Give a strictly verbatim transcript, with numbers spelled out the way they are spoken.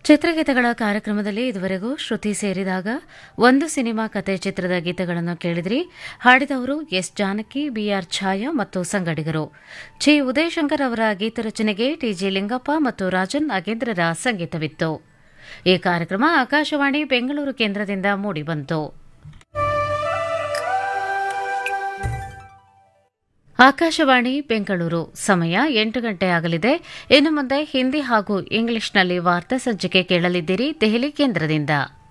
ಚಿತ್ರಗೀತೆಗಳ ಕಾರ್ಯಕ್ರಮದಲ್ಲಿ ಇದುವರೆಗೂ ಶ್ರುತಿ ಸೇರಿದಾಗ ಒಂದು ಸಿನಿಮಾ ಕತೆ ಚಿತ್ರದ ಗೀತೆಗಳನ್ನು ಕೇಳಿದ್ರಿ. ಹಾಡಿದವರು ಎಸ್ ಜಾನಕಿ, ಬಿಆರ್ ಛಾಯಾ ಮತ್ತು ಸಂಗಡಿಗರು. ಚಿ ಉದಯಶಂಕರ್ ಅವರ ಗೀತರಚನೆಗೆ ಟಿಜಿ ಲಿಂಗಪ್ಪ ಮತ್ತು ರಾಜನ್ ನಾಗೇಂದ್ರರ ಸಂಗೀತವಿತ್ತು. ಈ ಕಾರ್ಯಕ್ರಮ ಆಕಾಶವಾಣಿ ಬೆಂಗಳೂರು ಕೇಂದ್ರದಿಂದ ಮೂಡಿಬಂತು. ಆಕಾಶವಾಣಿ ಬೆಂಗಳೂರು ಸಮಯ ಎಂಟು ಗಂಟೆ ಆಗಲಿದೆ. ಇನ್ನು ಮುಂದೆ ಹಿಂದಿ ಹಾಗೂ ಇಂಗ್ಲಿಷ್ನಲ್ಲಿ ವಾರ್ತಾ ಸಂಚಿಕೆ ಕೇಳಲಿದ್ದೀರಿ ದೆಹಲಿ ಕೇಂದ್ರದಿಂದ.